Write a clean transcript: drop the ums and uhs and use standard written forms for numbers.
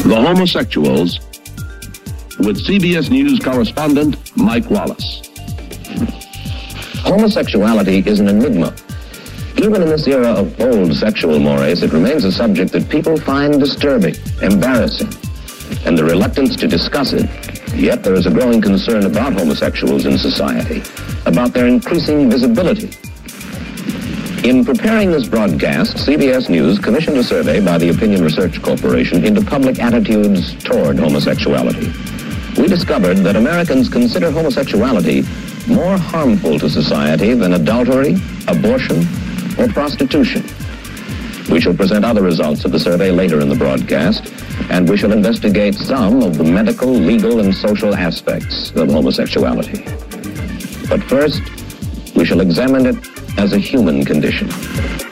The Homosexuals, with CBS News correspondent Mike Wallace. Homosexuality is an enigma. Even in this era of old sexual mores, it remains a subject that people find disturbing, embarrassing, and the reluctance to discuss it. Yet there is a growing concern about homosexuals in society, about their increasing visibility. In preparing this broadcast, CBS News commissioned a survey by the Opinion Research Corporation into public attitudes toward homosexuality. We discovered that Americans consider homosexuality more harmful to society than adultery, abortion, or prostitution. We shall present other results of the survey later in the broadcast, and we shall investigate some of the medical, legal, and social aspects of homosexuality. But first, we shall examine it as a human condition.